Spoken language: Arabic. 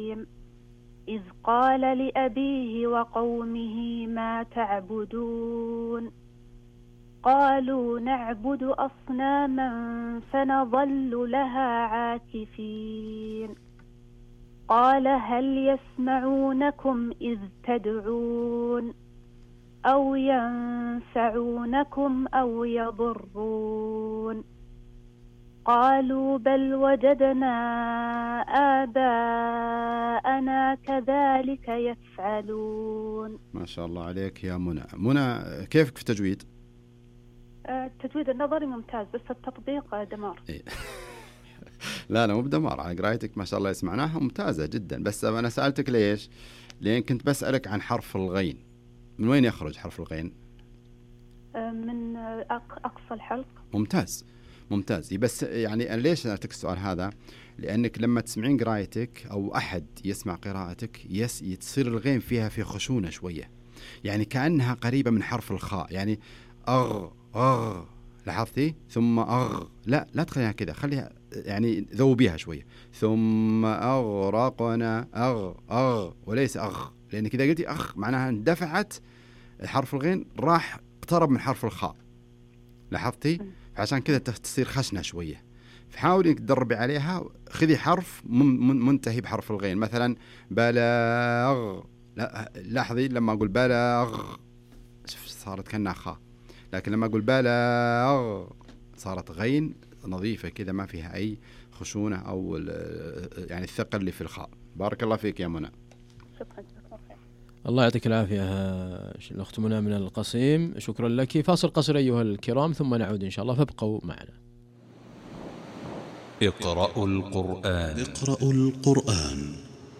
إذ قال لأبيه وقومه ما تعبدون قالوا نعبد أصناما فنظل لها عاكفين قال هل يسمعونكم إذ تدعون أو ينفعونكم أو يضرون قالوا بل وجدنا آباءنا كذلك يفعلون. ما شاء الله عليك يا منى. منى كيفك في التجويد؟ التجويد النظري ممتاز بس التطبيق دمار. لا مو بدمار، على قرايتك ما شاء الله يسمعناها ممتازة جدا، بس أنا سألتك ليش؟ لأن كنت بسألك عن حرف الغين، من وين يخرج حرف الغين؟ من أقصى الحلق. ممتاز. بس يعني أنا ليش سألتك السؤال هذا؟ لأنك لما تسمعين قرايتك أو أحد يسمع قراءتك تصير الغين فيها في خشونة شوية، يعني كأنها قريبة من حرف الخاء، يعني أغ لاحظتي؟ ثم أغ، لا تخليها كذا، خليها يعني ذوبيها شوية، ثم أغرقنا أغ وليس أغ، لأنك إذا قلتي أغ معناها اندفعت حرف الغين، راح اقترب من حرف الخاء، لاحظتي؟ عشان كذا تصير خشنة شوية، فحاولي انك تدربي عليها. خذي حرف منتهي بحرف الغين، مثلا بلاغ، لاحظي لما أقول بلاغ صارت كأنها خاء، لكن لما أقول بلاغ صارت غين نظيفة كذا ما فيها أي خشونة أو يعني الثقل اللي في الخاء. بارك الله فيك يا منى. شكرا. الله يعطيك العافية الأخت منى من القصيم، شكرا لك. فاصل قصير أيها الكرام ثم نعود إن شاء الله، فابقوا معنا. اقرأوا القرآن.